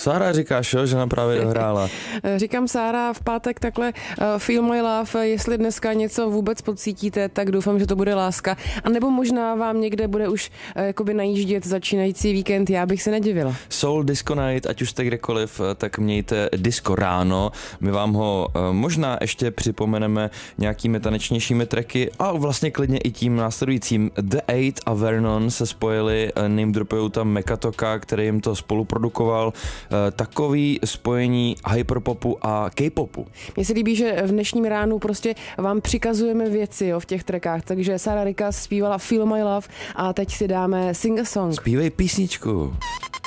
Sára říkáš, jo, že nám právě dohrála. Říkám Sára, v pátek takhle Feel My Love, jestli dneska něco vůbec pocítíte, tak doufám, že to bude láska. A nebo možná vám někde bude už jakoby najíždět začínající víkend, já bych se nedivila. Soul Disco Night, ať už jste kdekoliv, tak mějte disco ráno. My vám ho možná ještě připomeneme nějakými tanečnějšími tracky a vlastně klidně i tím následujícím. The Eight a Vernon se spojili, name dropujou tam Mekatoka, který jim to spoluprodukoval. Takový spojení hyperpopu a K-popu. Mně se líbí, že v dnešním ránu prostě vám přikazujeme věci, jo, v těch trackách, takže Sarah Ricka zpívala Feel My Love a teď si dáme Sing a Song. Zpívej písničku.